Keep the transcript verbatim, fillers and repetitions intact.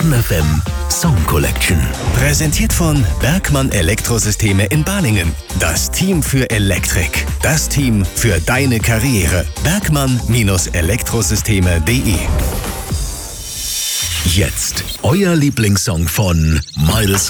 Fun F M Song Collection. Präsentiert von Bergmann Elektrosysteme in Balingen. Das Team für Elektrik. Das Team für deine Karriere. Bergmann Elektrosysteme punkt de. Jetzt euer Lieblingssong von Miles